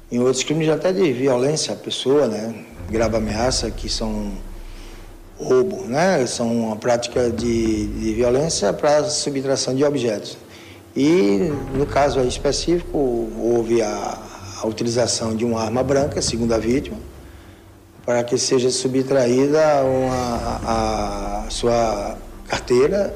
em outros crimes até de violência à pessoa, né? Grave ameaça, que são roubo, né? São uma prática de violência para subtração de objetos. E, no caso aí específico, houve a utilização de uma arma branca, segundo a vítima, para que seja subtraída a sua carteira,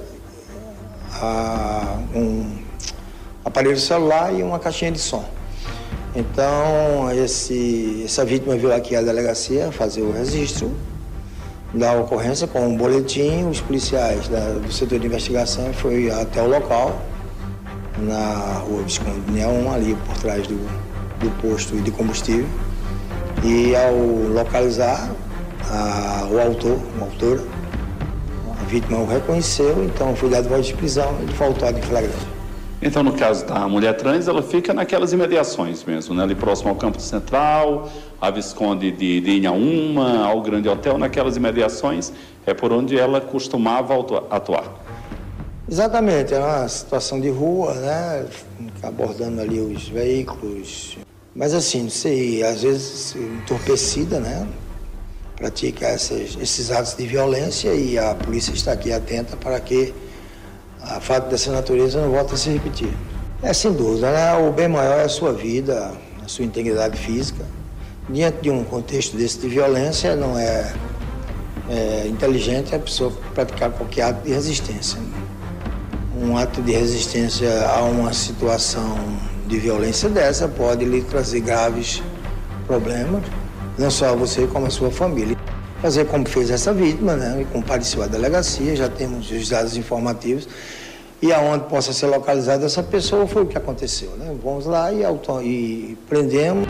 um aparelho celular e uma caixinha de som. Então, essa vítima veio aqui à delegacia fazer o registro da ocorrência com um boletim. Os policiais do setor de investigação foram até o local, na rua Visconde de Inhaúma, ali por trás do posto de combustível. E ao localizar o autor, a vítima o reconheceu, então foi dado voz de prisão e faltou em flagrante. Então, no caso da mulher trans, ela fica naquelas imediações mesmo, né? Ali próximo ao Campo Central, a Visconde de Inhaúma, ao Grande Hotel, naquelas imediações é por onde ela costumava atuar. Exatamente, é uma situação de rua, né? Abordando ali os veículos. Mas assim, não sei, às vezes entorpecida, né? Pratica esses atos de violência e a polícia está aqui atenta para que a fato dessa natureza não volte a se repetir. Sem dúvida, né? O bem maior é a sua vida, a sua integridade física. Diante de um contexto desse de violência, não é inteligente a pessoa praticar qualquer ato de resistência. Um ato de resistência a uma situação de violência dessa pode lhe trazer graves problemas, não só a você como a sua família. Fazer como fez essa vítima, né? E compareceu à delegacia, já temos os dados informativos e aonde possa ser localizada essa pessoa foi o que aconteceu, né? Vamos lá e prendemos.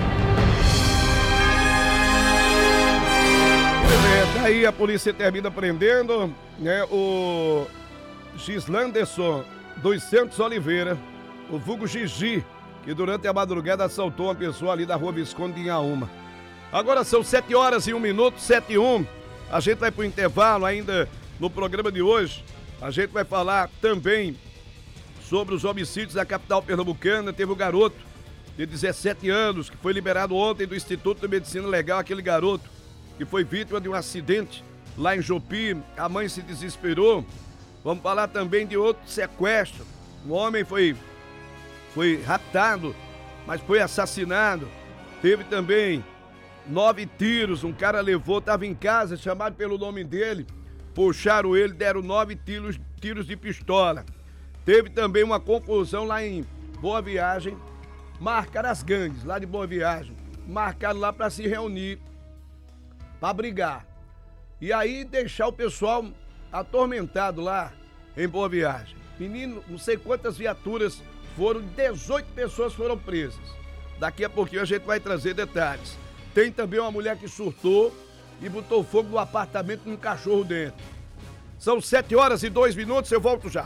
Daí a polícia termina prendendo, né, o Gislanderson dos Santos Oliveira, o vulgo Gigi, que durante a madrugada assaltou uma pessoa ali da rua Visconde de Inhaúma. Agora são 7h01, 7h01. A gente vai pro intervalo ainda no programa de hoje. A gente vai falar também sobre os homicídios da capital pernambucana. Teve um garoto de 17 anos que foi liberado ontem do Instituto de Medicina Legal, aquele garoto que foi vítima de um acidente lá em Jopi. A mãe se desesperou. Vamos falar também de outro sequestro. Um homem foi raptado, mas foi assassinado. Teve também 9 tiros, um cara levou, estava em casa, chamaram pelo nome dele, puxaram ele, deram 9 tiros de pistola. Teve também uma confusão lá em Boa Viagem, marcaram as gangues lá de Boa Viagem, marcaram lá para se reunir, para brigar. E aí deixar o pessoal atormentado lá em Boa Viagem. Menino, não sei quantas viaturas foram, 18 pessoas foram presas. Daqui a pouquinho a gente vai trazer detalhes. Tem também uma mulher que surtou e botou fogo no apartamento com um cachorro dentro. São 7h02, eu volto já.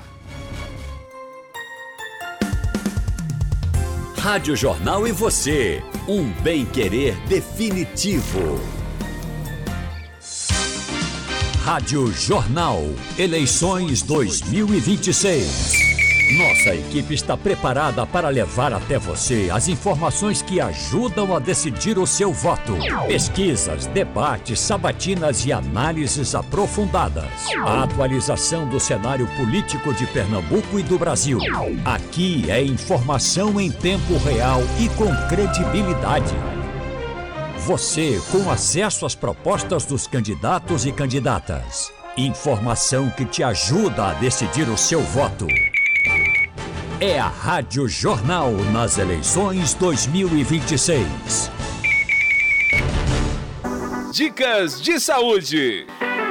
Rádio Jornal e você, um bem-querer definitivo. Rádio Jornal, eleições 2026. Nossa equipe está preparada para levar até você as informações que ajudam a decidir o seu voto. Pesquisas, debates, sabatinas e análises aprofundadas. A atualização do cenário político de Pernambuco e do Brasil. Aqui é informação em tempo real e com credibilidade. Você com acesso às propostas dos candidatos e candidatas. Informação que te ajuda a decidir o seu voto. É a Rádio Jornal nas eleições 2026. Dicas de saúde.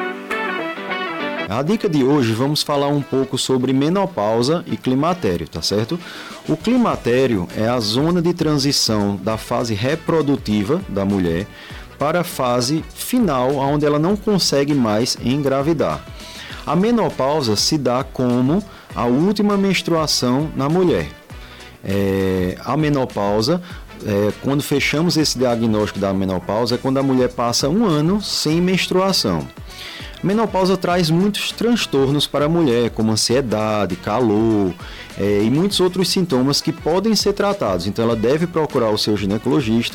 A dica de hoje vamos falar um pouco sobre menopausa e climatério, tá certo? O climatério é a zona de transição da fase reprodutiva da mulher para a fase final, onde ela não consegue mais engravidar. A menopausa se dá como a última menstruação na mulher. A menopausa, quando fechamos esse diagnóstico da menopausa, é quando a mulher passa 1 ano sem menstruação. A menopausa traz muitos transtornos para a mulher, como ansiedade, calor e muitos outros sintomas que podem ser tratados. Então ela deve procurar o seu ginecologista